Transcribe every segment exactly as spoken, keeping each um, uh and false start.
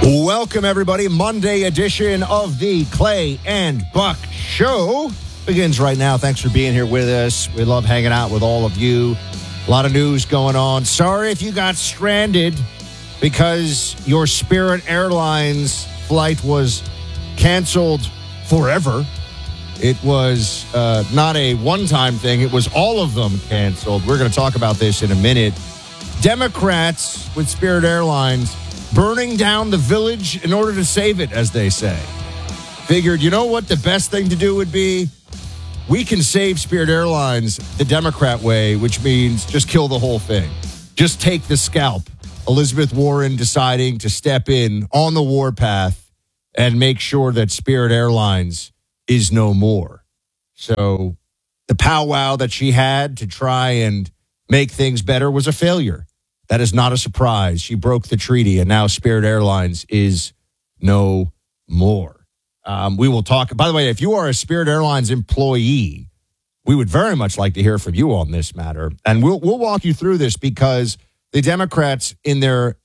Welcome, everybody. Monday edition of the Clay and Buck Show begins right now. Thanks for being here with us. We love hanging out with all of you. A lot of news going on. Sorry if you got stranded because your Spirit Airlines flight was canceled forever. It was uh, not a one-time thing. It was all of them canceled. We're going to talk about this in a minute. Democrats with Spirit Airlines burning down the village in order to save it, as they say. Figured, you know what the best thing to do would be? We can save Spirit Airlines the Democrat way, which means just kill the whole thing. Just take the scalp. Elizabeth Warren deciding to step in on the warpath and make sure that Spirit Airlines is no more. So the powwow that she had to try and make things better was a failure. That is not a surprise. She broke the treaty, and now Spirit Airlines is no more. Um, we will talk. By the way, if you are a Spirit Airlines employee, we would very much like to hear from you on this matter. And we'll we'll walk you through this because the Democrats, in their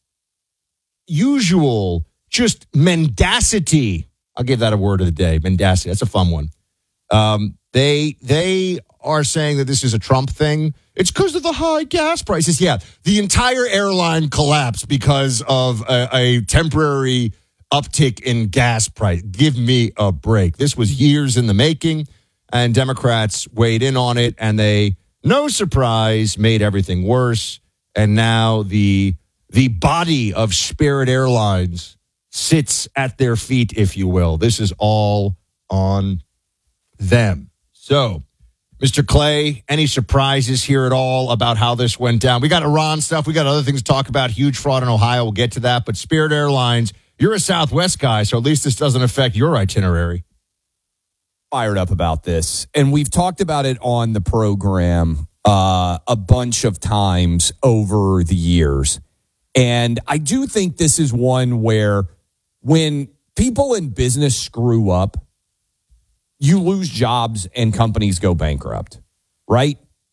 usual just mendacity, I'll give that a word of the day, mendacity. That's a fun one. Um, they they are saying that this is a Trump thing. It's because of the high gas prices. Yeah, the entire airline collapsed because of a, a temporary uptick in gas price. Give me a break. This was years in the making, and Democrats weighed in on it, and they, no surprise, made everything worse. And now the the body of Spirit Airlines sits at their feet, if you will. This is all on them. So, Mister Clay, any surprises here at all about how this went down? We got Iran stuff. We got other things to talk about. Huge fraud in Ohio. We'll get to that. But Spirit Airlines, you're a Southwest guy, so at least this doesn't affect your itinerary. Fired up about this. And we've talked about it on the program uh, a bunch of times over the years. And I do think this is one where when people in business screw up, you lose jobs and companies go bankrupt, right?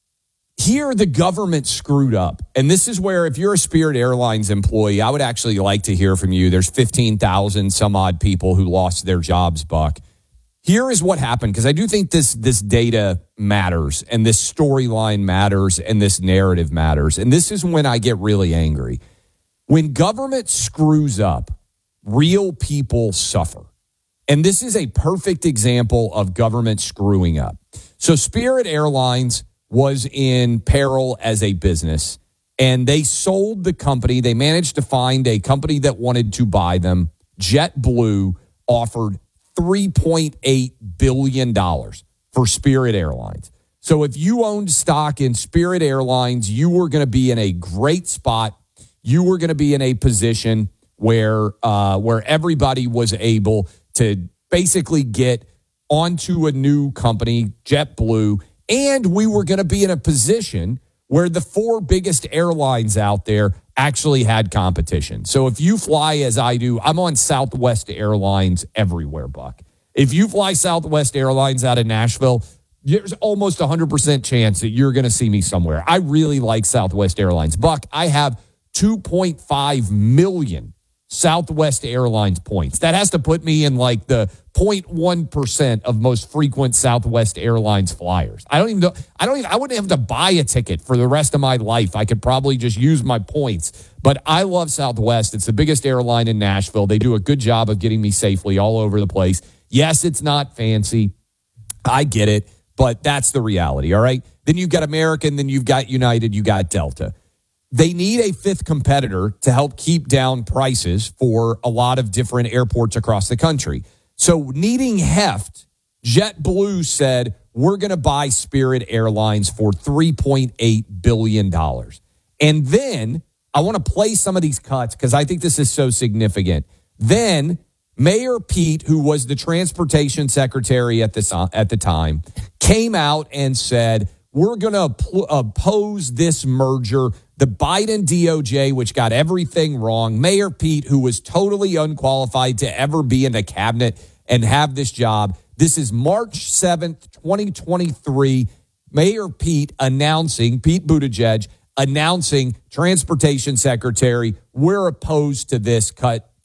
Here, the government screwed up. And this is where, if you're a Spirit Airlines employee, I would actually like to hear from you. There's fifteen thousand some odd people who lost their jobs, Buck. Here is what happened, because I do think this, this data matters, and this storyline matters, and this narrative matters. And this is when I get really angry. When government screws up, real people suffer. And this is a perfect example of government screwing up. So Spirit Airlines was in peril as a business, and they sold the company. They managed to find a company that wanted to buy them. JetBlue offered three point eight billion dollars for Spirit Airlines. So if you owned stock in Spirit Airlines, you were going to be in a great spot. You were going to be in a position where uh, where everybody was able to basically get onto a new company, JetBlue, and we were going to be in a position where the four biggest airlines out there actually had competition. So if you fly as I do, I'm on Southwest Airlines everywhere, Buck. If you fly Southwest Airlines out of Nashville, there's almost a one hundred percent chance that you're going to see me somewhere. I really like Southwest Airlines. Buck, I have two point five million Southwest Airlines points. That has to put me in like the zero point one percent of most frequent Southwest Airlines flyers. I don't even know. I don't even, I wouldn't have to buy a ticket for the rest of my life. I could probably just use my points. But I love Southwest. It's the biggest airline in Nashville. They do a good job of getting me safely all over the place. Yes, it's not fancy. I get it, but that's the reality, all right? Then you've got American, then you've got United, you got Delta. They need a fifth competitor to help keep down prices for a lot of different airports across the country. So needing heft, JetBlue said, we're going to buy Spirit Airlines for three point eight billion dollars. And then I want to play some of these cuts because I think this is so significant. Then Mayor Pete, who was the transportation secretary at the, at the time, came out and said, we're going to pl- oppose this merger. The Biden D O J, which got everything wrong. Mayor Pete, who was totally unqualified to ever be in the cabinet and have this job. This is March seventh, twenty twenty-three. Mayor Pete announcing, Pete Buttigieg announcing, Transportation Secretary, we're opposed to this cut too.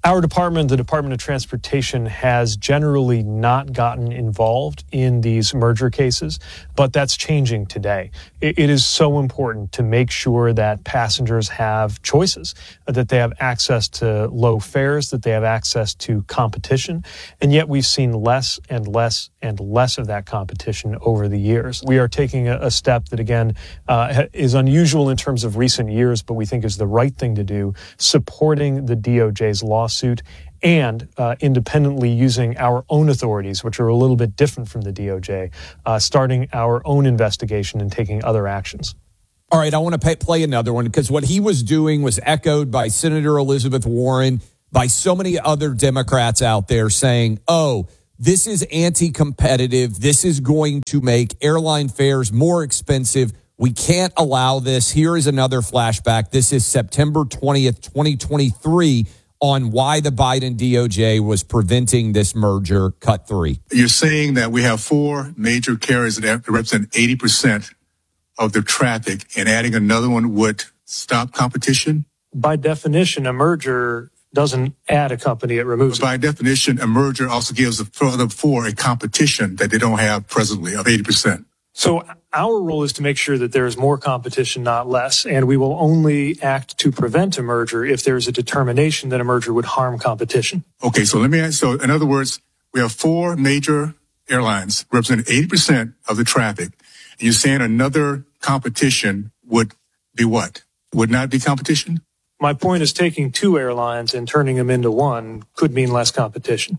Our department, the Department of Transportation, has generally not gotten involved in these merger cases, but that's changing today. It, it is so important to make sure that passengers have choices, that they have access to low fares, that they have access to competition, and yet we've seen less and less and less of that competition over the years. We are taking a, a step that, again, uh, is unusual in terms of recent years, but we think is the right thing to do, supporting the D O J's lawsuit. Suit and uh, independently using our own authorities, which are a little bit different from the D O J, uh, starting our own investigation and taking other actions. All right, I want to pay, play another one because what he was doing was echoed by Senator Elizabeth Warren, by so many other Democrats out there saying, oh, this is anti-competitive. This is going to make airline fares more expensive. We can't allow this. Here is another flashback. This is September twentieth, twenty twenty-three. On why the Biden D O J was preventing this merger. Cut three. You're saying that we have four major carriers that represent eighty percent of the traffic, and adding another one would stop competition? By definition, a merger doesn't add a company, it removes it. By definition, a merger also gives the other four a competition that they don't have presently of eighty percent. So our role is to make sure that there is more competition, not less, and we will only act to prevent a merger if there is a determination that a merger would harm competition. Okay, so let me ask, so in other words, we have four major airlines representing eighty percent of the traffic, and you're saying another competition would be what? Would not be competition? My point is taking two airlines and turning them into one could mean less competition.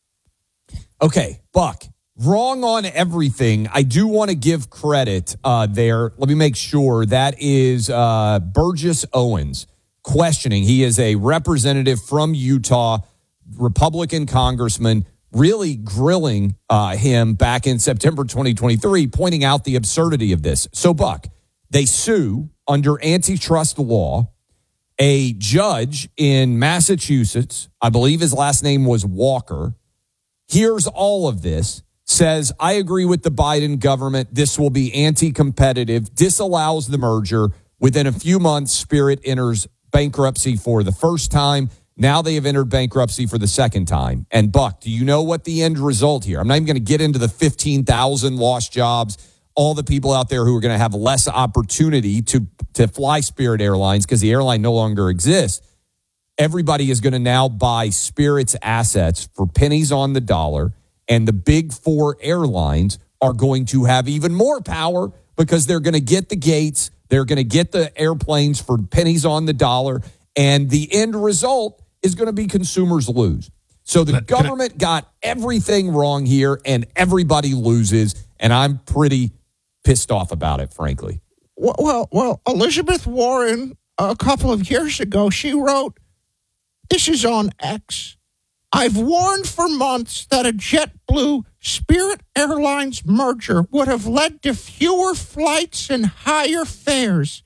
Okay, Buck. Wrong on everything. I do want to give credit uh, there. Let me make sure. That is uh, Burgess Owens questioning. He is a representative from Utah, Republican congressman, really grilling uh, him back in September twenty twenty-three, pointing out the absurdity of this. So, Buck, they sue under antitrust law a judge in Massachusetts. I believe his last name was Walker. Here's all of this. Says, I agree with the Biden government. This will be anti-competitive, disallows the merger. Within a few months, Spirit enters bankruptcy for the first time. Now they have entered bankruptcy for the second time. And, Buck, do you know what the end result here? I'm not even going to get into the fifteen thousand lost jobs, all the people out there who are going to have less opportunity to, to fly Spirit Airlines because the airline no longer exists. Everybody is going to now buy Spirit's assets for pennies on the dollar. And the big four airlines are going to have even more power because they're going to get the gates. They're going to get the airplanes for pennies on the dollar. And the end result is going to be consumers lose. So the government got everything wrong here and everybody loses. And I'm pretty pissed off about it, frankly. Well, well, well Elizabeth Warren, a couple of years ago, she wrote, this is on X. I've warned for months that a JetBlue Spirit Airlines merger would have led to fewer flights and higher fares.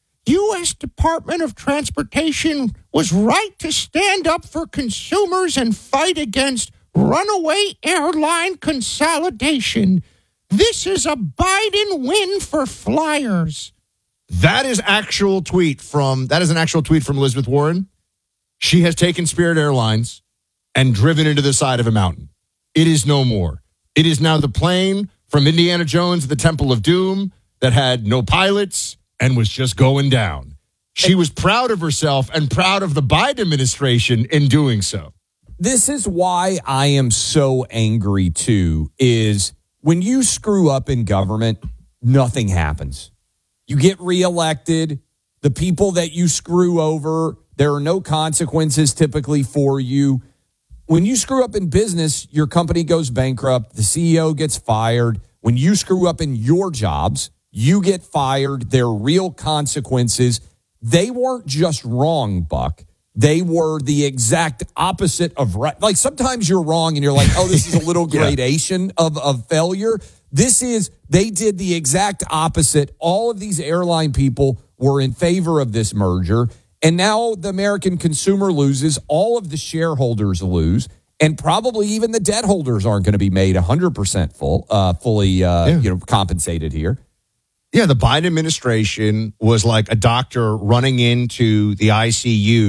U S Department of Transportation was right to stand up for consumers and fight against runaway airline consolidation. This is a Biden win for flyers. That is actual tweet from that is an actual tweet from Elizabeth Warren. She has taken Spirit Airlines and driven into the side of a mountain. It is no more. It is now the plane from Indiana Jones, the Temple of Doom, that had no pilots and was just going down. She was proud of herself and proud of the Biden administration in doing so. This is why I am so angry, too, is when you screw up in government, nothing happens. You get reelected. The people that you screw over, there are no consequences typically for you. When you screw up in business, your company goes bankrupt. The C E O gets fired. When you screw up in your jobs, you get fired. There are real consequences. They weren't just wrong, Buck. They were the exact opposite of right. Like sometimes you're wrong and you're like, oh, this is a little gradation yeah. of, of failure. This is, they did the exact opposite. All of these airline people were in favor of this merger. And now the American consumer loses, all of the shareholders lose, and probably even the debt holders aren't going to be made one hundred percent full, uh, fully uh, yeah. you know, compensated here. Yeah, the Biden administration was like a doctor running into the I C U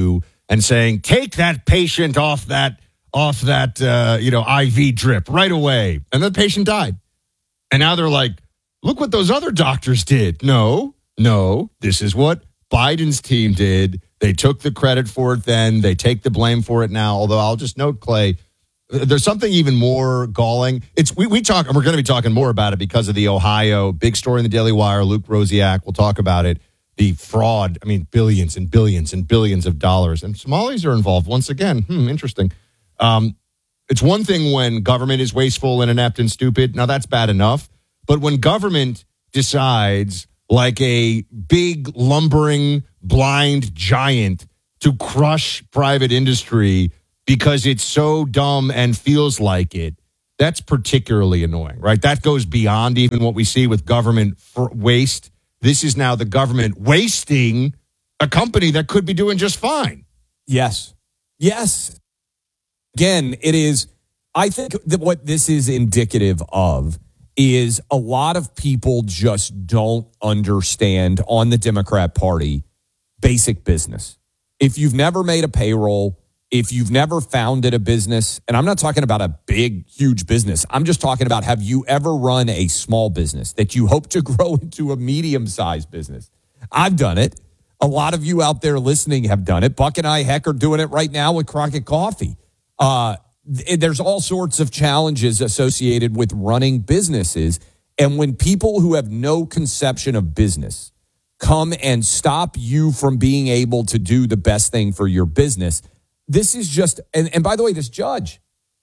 and saying, take that patient off that, off that, uh, you know, I V drip right away. And the patient died. And now they're like, look what those other doctors did. No, no, this is what Biden's team did. They took the credit for it then. They take the blame for it now. Although I'll just note, Clay, there's something even more galling. It's we, we talk, and we're going to be talking more about it because of the Ohio big story in the Daily Wire. Luke Rosiak will talk about it. The fraud, I mean, billions and billions and billions of dollars. And Somalis are involved once again. Hmm, interesting. Um, it's one thing when government is wasteful and inept and stupid. Now, that's bad enough. But when government decides, like a big, lumbering, blind giant, to crush private industry because it's so dumb and feels like it, that's particularly annoying, right? That goes beyond even what we see with government for waste. This is now the government wasting a company that could be doing just fine. Yes. Yes. Again, it is, I think that what this is indicative of is a lot of people just don't understand on the Democrat Party basic business. If you've never made a payroll, if you've never founded a business, and I'm not talking about a big, huge business. I'm just talking about, have you ever run a small business that you hope to grow into a medium-sized business? I've done it. A lot of you out there listening have done it. Buck and I, heck, are doing it right now with Crockett Coffee. Uh, th- there's all sorts of challenges associated with running businesses. And when people who have no conception of business come and stop you from being able to do the best thing for your business, this is just, and, and by the way, this judge,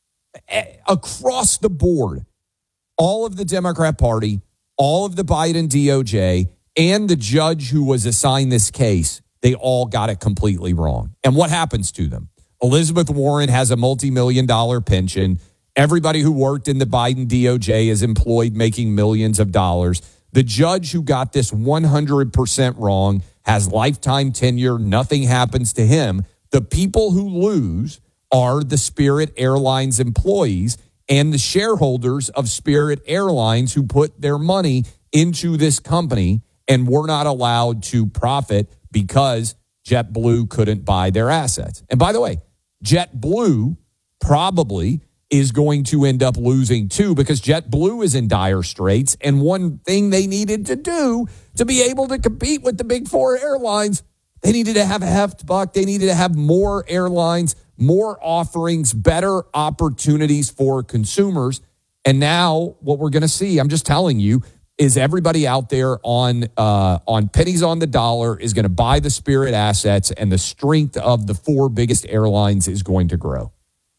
a- across the board, all of the Democrat Party, all of the Biden D O J, and the judge who was assigned this case, they all got it completely wrong. And what happens to them? Elizabeth Warren has a multi-million dollar pension. Everybody who worked in the Biden D O J is employed making millions of dollars. The judge who got this one hundred percent wrong has lifetime tenure. Nothing happens to him. The people who lose are the Spirit Airlines employees and the shareholders of Spirit Airlines who put their money into this company and were not allowed to profit because JetBlue couldn't buy their assets. And by the way, JetBlue probably is going to end up losing too, because JetBlue is in dire straits. And one thing they needed to do to be able to compete with the big four airlines, they needed to have a heft, Buck. They needed to have more airlines, more offerings, better opportunities for consumers. And now what we're going to see, I'm just telling you, is everybody out there on uh, on pennies on the dollar is going to buy the Spirit assets, and the strength of the four biggest airlines is going to grow.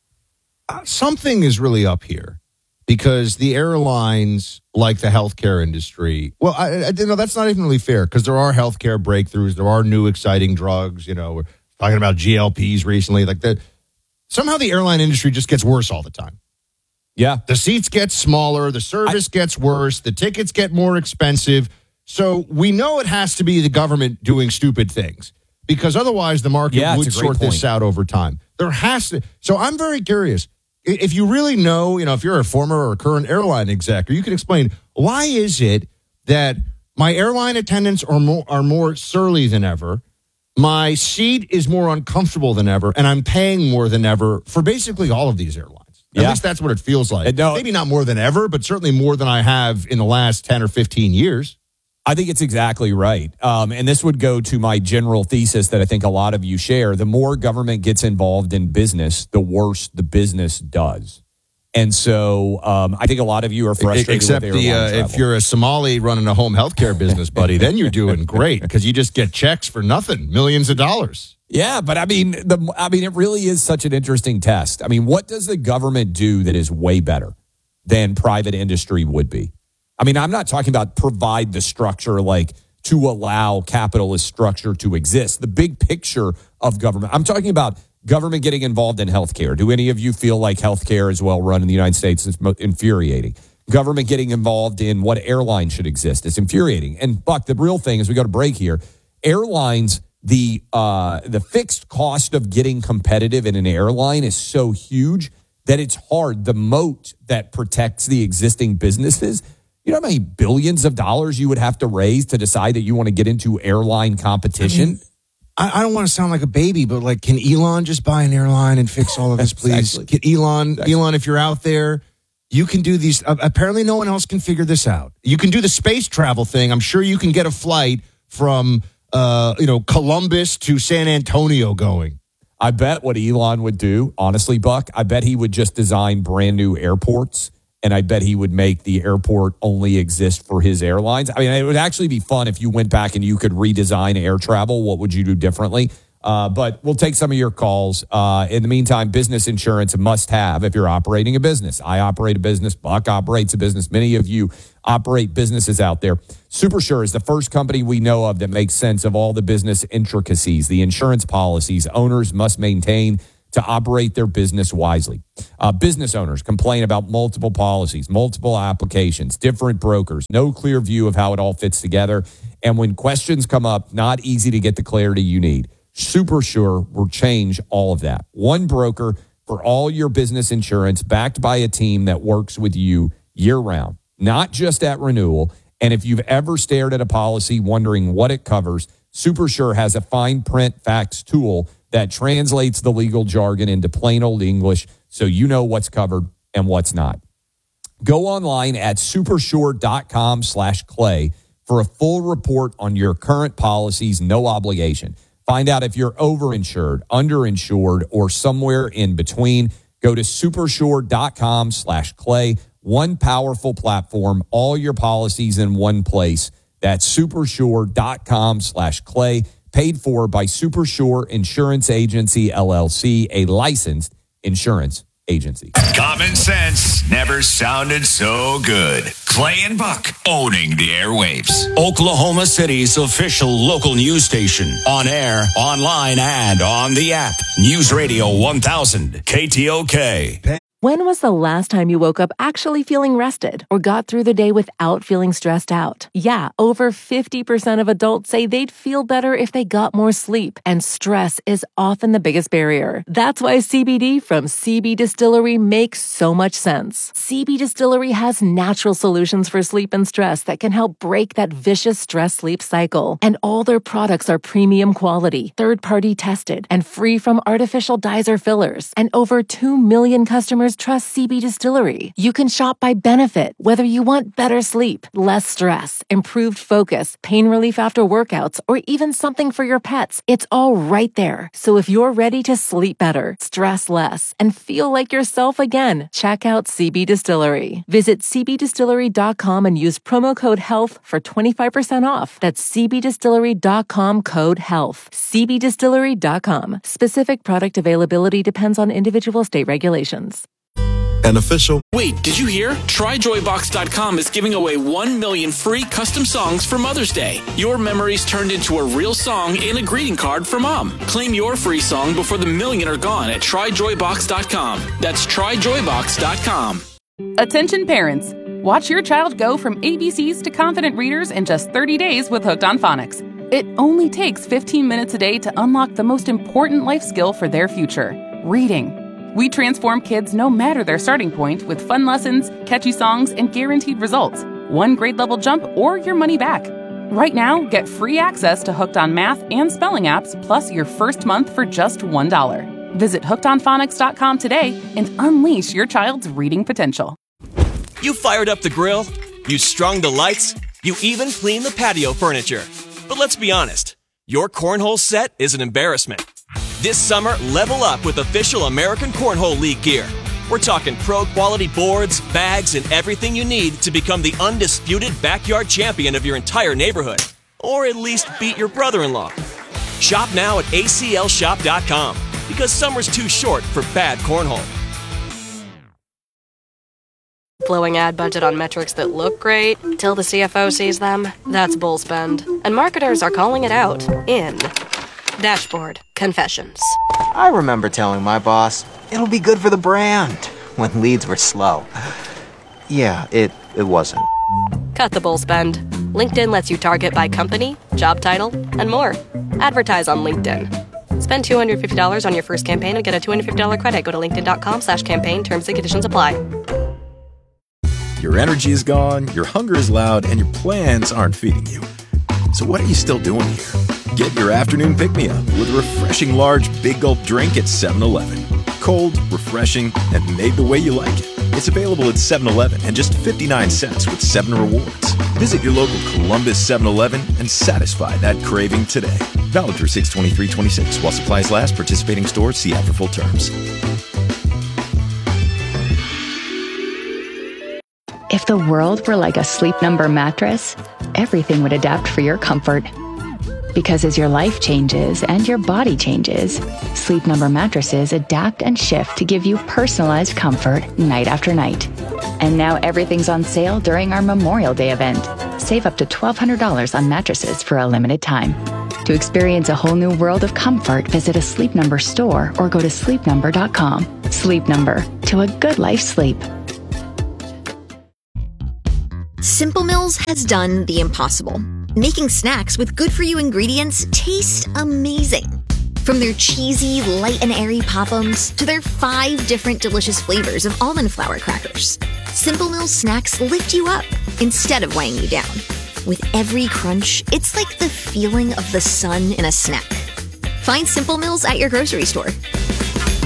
Uh, something is really up here, because the airlines, like the healthcare industry, well, I, I you know that's not even really fair, because there are healthcare breakthroughs, there are new exciting drugs. You know, we're talking about G L Ps recently. Like that, somehow the airline industry just gets worse all the time. Yeah. The seats get smaller, the service I, gets worse, the tickets get more expensive. So we know it has to be the government doing stupid things, because otherwise the market yeah, would sort point. this out over time. There has to. So I'm very curious. If you really know, you know, if you're a former or current airline exec, or you can explain, why is it that my airline attendants are more, are more surly than ever, my seat is more uncomfortable than ever, and I'm paying more than ever for basically all of these airlines? At yeah. least that's what it feels like. No, maybe not more than ever, but certainly more than I have in the last ten or fifteen years. I think it's exactly right. Um, and this would go to my general thesis that I think a lot of you share. The more government gets involved in business, the worse the business does. And so um, I think a lot of you are frustrated Except with the, uh, if you're a Somali running a home healthcare business, buddy, then you're doing great, because you just get checks for nothing, millions of dollars. Yeah, but I mean, the I mean, it really is such an interesting test. I mean, what does the government do that is way better than private industry would be? I mean, I'm not talking about provide the structure like to allow capitalist structure to exist. The big picture of government. I'm talking about government getting involved in healthcare. Do any of you feel like healthcare is well run in the United States? It's infuriating. Government getting involved in what airline should exist. It's infuriating. And Buck, the real thing, as we go to break here, airlines. The uh, the fixed cost of getting competitive in an airline is so huge that it's hard. The moat that protects the existing businesses, you know how many billions of dollars you would have to raise to decide that you want to get into airline competition? I mean, I, I don't want to sound like a baby, but like, can Elon just buy an airline and fix all of this, please? Exactly. Can Elon, Exactly. Elon, if you're out there, you can do these. Uh, apparently, no one else can figure this out. You can do the space travel thing. I'm sure you can get a flight from, uh, you know, Columbus to San Antonio going. I bet what Elon would do, honestly, Buck, I bet he would just design brand new airports, and I bet he would make the airport only exist for his airlines. I mean, it would actually be fun if you went back and you could redesign air travel. What would you do differently? Uh, but we'll take some of your calls. Uh, in the meantime, business insurance, a must-have if you're operating a business. I operate a business. Buck operates a business. Many of you operate businesses out there. SuperSure is the first company we know of that makes sense of all the business intricacies, the insurance policies owners must maintain to operate their business wisely. Uh, business owners complain about multiple policies, multiple applications, different brokers, no clear view of how it all fits together. And when questions come up, not easy to get the clarity you need. SuperSure will change all of that. One broker for all your business insurance, backed by a team that works with you year-round, not just at renewal. And if you've ever stared at a policy wondering what it covers, SuperSure has a fine print facts tool that translates the legal jargon into plain old English so you know what's covered and what's not. Go online at supersure.com slash clay for a full report on your current policies, no obligation. Find out if you're overinsured, underinsured, or somewhere in between. Go to supersure.com slash clay. One powerful platform, all your policies in one place. That's supersure.com slash clay. Paid for by SuperSure Insurance Agency, L L C, a licensed insurance agency. Common sense never sounded so good. Clay and Buck owning the airwaves. Oklahoma City's official local news station. On air, online, and on the app. News Radio one thousand, K T O K. When was the last time you woke up actually feeling rested or got through the day without feeling stressed out? Yeah, over fifty percent of adults say they'd feel better if they got more sleep, and stress is often the biggest barrier. That's why C B D from C B Distillery makes so much sense. C B Distillery has natural solutions for sleep and stress that can help break that vicious stress-sleep cycle. And all their products are premium quality, third-party tested, and free from artificial dyes or fillers. And over two million customers trust C B Distillery. You can shop by benefit, whether you want better sleep, less stress, improved focus, pain relief after workouts, or even something for your pets. It's all right there. So if you're ready to sleep better, stress less, and feel like yourself again, check out C B Distillery. Visit c b distillery dot com and use promo code HEALTH for twenty-five percent off. That's c b distillery dot com code HEALTH. c b distillery dot com. Specific product availability depends on individual state regulations. An official. Wait, did you hear? try joy box dot com is giving away one million free custom songs for Mother's Day. Your memories turned into a real song and a greeting card for Mom. Claim your free song before the million are gone at try joy box dot com. That's try joy box dot com. Attention parents. Watch your child go from A B Cs to confident readers in just thirty days with Hooked on Phonics. It only takes fifteen minutes a day to unlock the most important life skill for their future, reading. We transform kids no matter their starting point with fun lessons, catchy songs, and guaranteed results. One grade level jump or your money back. Right now, get free access to Hooked on Math and spelling apps, plus your first month for just one dollar. Visit hooked on phonics dot com today and unleash your child's reading potential. You fired up the grill, you strung the lights, you even cleaned the patio furniture. But let's be honest, your cornhole set is an embarrassment. This summer, level up with official American Cornhole League gear. We're talking pro-quality boards, bags, and everything you need to become the undisputed backyard champion of your entire neighborhood. Or at least beat your brother-in-law. Shop now at a c l shop dot com, because summer's too short for bad cornhole. Blowing ad budget on metrics that look great till the C F O sees them, that's bull spend. And marketers are calling it out in Dashboard Confessions. I remember telling my boss, it'll be good for the brand, when leads were slow. Yeah, it, it wasn't. Cut the bull spend. LinkedIn lets you target by company, job title, and more. Advertise on LinkedIn. Spend two hundred fifty dollars on your first campaign and get a two hundred fifty dollars credit. Go to linkedin.com slash campaign. Terms and conditions apply. Your energy is gone, your hunger is loud, and your plans aren't feeding you. So what are you still doing here? Get your afternoon pick-me-up with a refreshing large Big Gulp drink at seven eleven. Cold, refreshing, and made the way you like it. It's available at seven eleven and just fifty-nine cents with seven rewards. Visit your local Columbus seven eleven and satisfy that craving today. Valid through six twenty-three twenty-six while supplies last. Participating stores, see app for full terms. If the world were like a Sleep Number mattress, everything would adapt for your comfort. Because as your life changes and your body changes, Sleep Number mattresses adapt and shift to give you personalized comfort night after night. And now everything's on sale during our Memorial Day event. Save up to twelve hundred dollars on mattresses for a limited time. To experience a whole new world of comfort, visit a Sleep Number store or go to sleep number dot com. Sleep Number, to a good life sleep. Simple Mills has done the impossible, making snacks with good-for-you ingredients taste amazing. From their cheesy, light and airy Pop-Ums to their five different delicious flavors of almond flour crackers, Simple Mills snacks lift you up instead of weighing you down. With every crunch, it's like the feeling of the sun in a snack. Find Simple Mills at your grocery store.